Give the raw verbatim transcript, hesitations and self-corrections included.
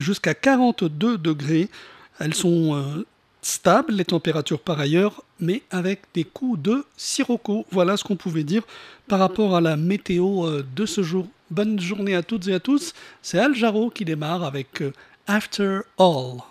jusqu'à quarante-deux degrés. Elles sont euh, stables, les températures par ailleurs, mais avec des coups de sirocco. Voilà ce qu'on pouvait dire par rapport à la météo euh, de ce jour. Bonne journée à toutes et à tous. C'est Al Jarreau qui démarre avec euh, After All.